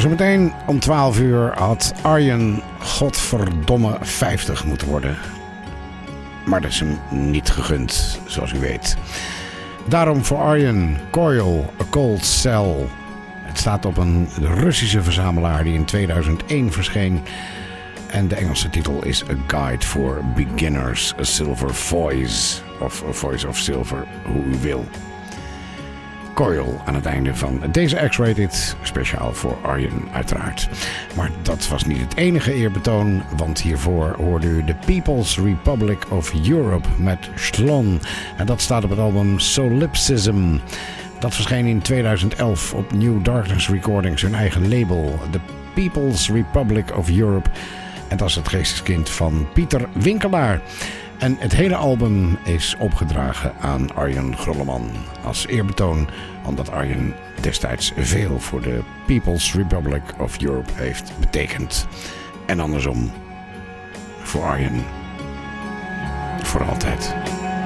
Zometeen om 12 uur had Arjen godverdomme 50 moeten worden. Maar dat is hem niet gegund, zoals u weet. Daarom voor Arjen Coil, A Cold Cell. Het staat op een Russische verzamelaar die in 2001 verscheen. En de Engelse titel is A Guide for Beginners, A Silver Voice. Of A Voice of Silver, hoe u wil. Coil aan het einde van deze X-Rated, speciaal voor Arjen uiteraard. Maar dat was niet het enige eerbetoon, want hiervoor hoorde u The People's Republic of Europe met Schlon. En dat staat op het album Solipsism. Dat verscheen in 2011 op New Darkness Recordings, hun eigen label. The People's Republic of Europe. En dat is het geesteskind van Pieter Winkelaar. En het hele album is opgedragen aan Arjen Grolleman. Als eerbetoon omdat Arjen destijds veel voor de People's Republic of Europe heeft betekend. En andersom, voor Arjen, voor altijd.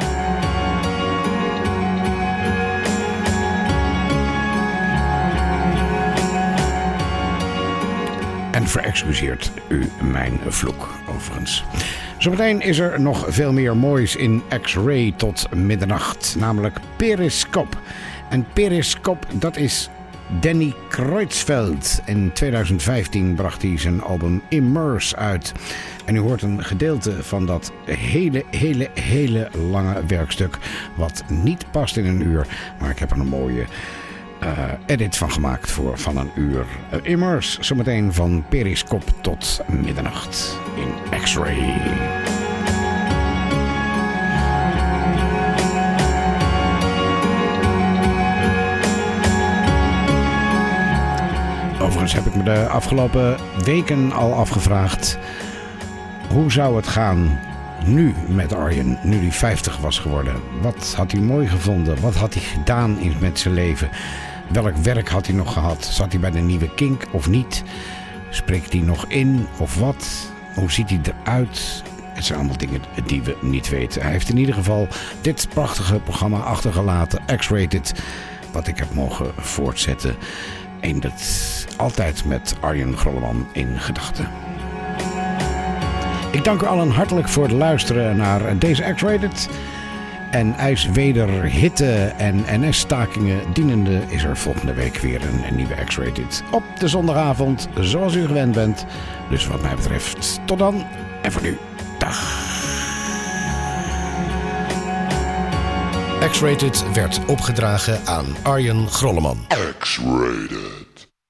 En verexcuseert u mijn vloek, overigens. Zometeen is er nog veel meer moois in X-Ray tot middernacht. Namelijk Periscope. En Periscope, dat is Danny Kreutzfeldt. In 2015 bracht hij zijn album Immerse uit. En u hoort een gedeelte van dat hele lange werkstuk. Wat niet past in een uur. Maar ik heb er een mooie edit van gemaakt voor van een uur. Immerse, zometeen van Periscope tot middernacht in X-Ray. Overigens heb ik me de afgelopen weken al afgevraagd: hoe zou het gaan nu met Arjen, nu hij 50 was geworden? Wat had hij mooi gevonden? Wat had hij gedaan met zijn leven? Welk werk had hij nog gehad? Zat hij bij de nieuwe Kink of niet? Spreekt hij nog in of wat? Hoe ziet hij eruit? Het zijn allemaal dingen die we niet weten. Hij heeft in ieder geval dit prachtige programma achtergelaten, X-Rated, wat ik heb mogen voortzetten. En dat altijd met Arjen Grolleman in gedachten. Ik dank u allen hartelijk voor het luisteren naar deze X-Rated. En ijsweder, hitte en NS-stakingen dienende is er volgende week weer een nieuwe X-Rated. Op de zondagavond, zoals u gewend bent. Dus wat mij betreft, tot dan. En voor nu, dag. X-Rated werd opgedragen aan Arjen Grolleman. X-Rated.